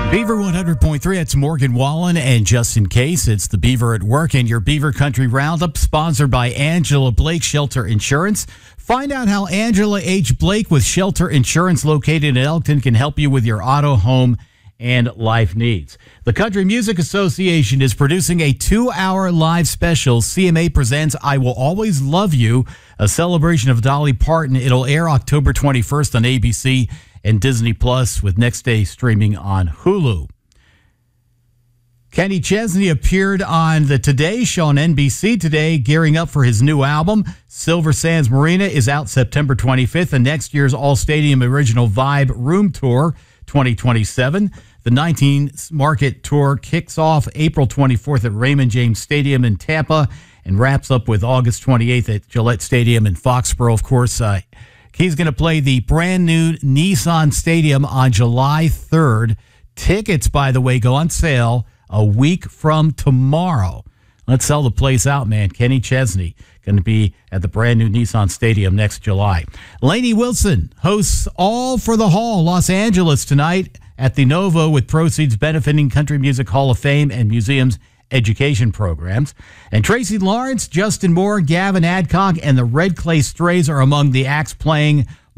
Beaver 100.3, it's Morgan Wallen, and just in case, it's the Beaver at Work and your Beaver Country Roundup, sponsored by Angela Blake Shelter Insurance. Find out how Angela H. Blake with Shelter Insurance located in Elkton can help you with your auto, home, and life needs. The Country Music Association is producing a 2-hour live special. CMA presents I Will Always Love You, a celebration of Dolly Parton. It'll air October 21st on ABC and Disney Plus, with next day streaming on Hulu. Kenny Chesney appeared on the Today Show on NBC today, gearing up for his new album. Silver Sands Marina is out September 25th, and next year's All Stadium Original Vibe Room Tour 2027. The 19th Market Tour kicks off April 24th at Raymond James Stadium in Tampa and wraps up with August 28th at Gillette Stadium in Foxborough. Of course, he's going to play the brand new Nissan Stadium on July 3rd. Tickets, by the way, go on sale a week from tomorrow. Let's sell the place out, man. Kenny Chesney going to be at the brand new Nissan Stadium next July. Lainey Wilson hosts All for the Hall Los Angeles tonight at the Novo, with proceeds benefiting Country Music Hall of Fame and museums education programs. And Tracy Lawrence, Justin Moore, Gavin Adcock, and the Red Clay Strays are among the acts playing